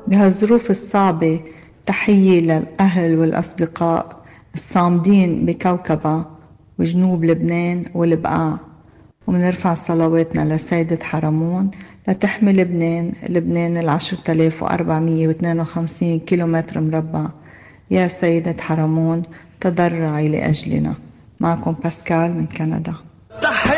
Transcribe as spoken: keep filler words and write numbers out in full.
بهالظروف الصعبة تحية للأهل والأصدقاء الصامدين بكوكبة وجنوب لبنان والبقاع، ومنرفع صلواتنا لسيدة حرمون لتحمي لبنان لبنان العشرة آلاف وأربعمية واثنين وخمسين كيلومتر مربع. يا سيدة حرمون تضرعي لأجلنا. معكم باسكال من كندا.